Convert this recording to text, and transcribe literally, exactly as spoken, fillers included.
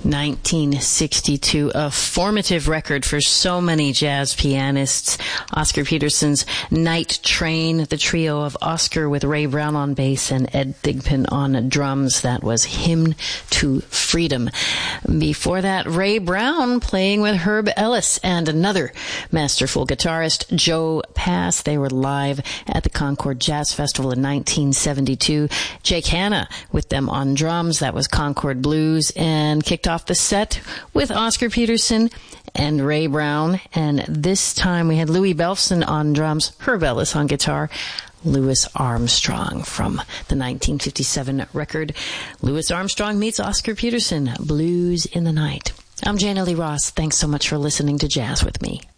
nineteen sixty-two, a formative record for so many jazz pianists. Oscar Peterson's Night Train, the trio of Oscar with Ray Brown on bass and Ed Thigpen on drums. That was Hymn to Freedom. Before that, Ray Brown playing with Herb Ellis and another masterful guitarist, Joe Pass. They were live at the Concord Jazz Festival in nineteen seventy-two. Jake Hanna with them on drums. That was Concord Blues, and kicked off the set with Oscar Peterson and Ray Brown. And this time we had Louis Belson on drums, Herb Ellis on guitar, Louis Armstrong from the nineteen fifty-seven record Louis Armstrong Meets Oscar Peterson, Blues in the Night. I'm Jana Lee Ross. Thanks so much for listening to Jazz with Me.